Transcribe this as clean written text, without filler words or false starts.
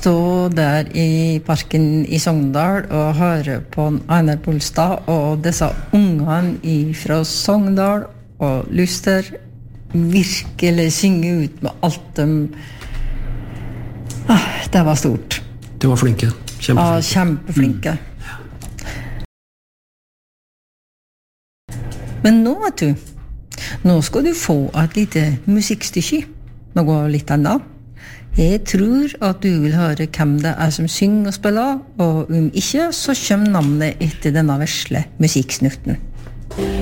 stå der i parken i Sogndal og høre på Einar Bolstad og disse ungene fra Sogndal og Luster virkelig synge ut med alt de... det var stort. De var flinke. Kjempeflinke. Ja, kjempeflinke. Men nå, vet du, nå skal du få et lite musikkstykke. Noe litt annet. Jeg tror at du vil høre hvem det som synger og spiller, og om ikke, så kommer navnet etter denne vesle musikksnutten.